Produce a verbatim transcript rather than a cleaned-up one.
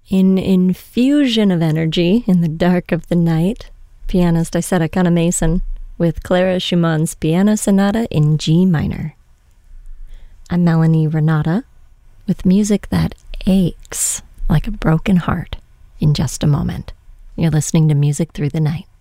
In Infusion of Energy in the Dark of the Night, pianist Isetta Kana-Mason with Clara Schumann's Piano Sonata in G minor. I'm Melanie Renata with music that aches like a broken heart in just a moment. You're listening to Music Through the Night.